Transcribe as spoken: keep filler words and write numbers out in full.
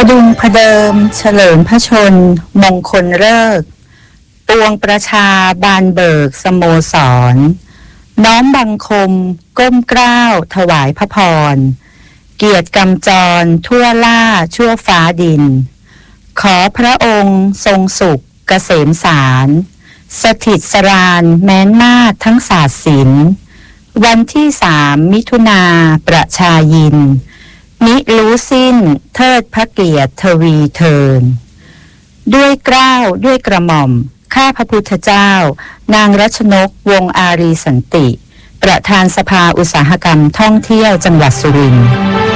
ดุงพเดิมเฉลิมพระชนมงคลฤกษ์ปวงประชาบานเบิกสโมสรน้อมบังคมก้มเกล้าถวายพระพรเกียรติกำจรทั่วล่าชั่วฟ้าดินขอพระองค์ทรงสุขเกษมสารสถิตสรานแม้นนาถทั้งศาสตร์ศิลป์วันที่สามมิถุนาประชายินมิรู้สิ้นเทิดพระเกียรติทวีเทินด้วยเกล้าด้วยกระหม่อมข้าพระพุทธเจ้านางรัชนกวงศ์อารีสันติประธานสภาอุตสาหกรรมท่องเที่ยวจังหวัดสุรินทร์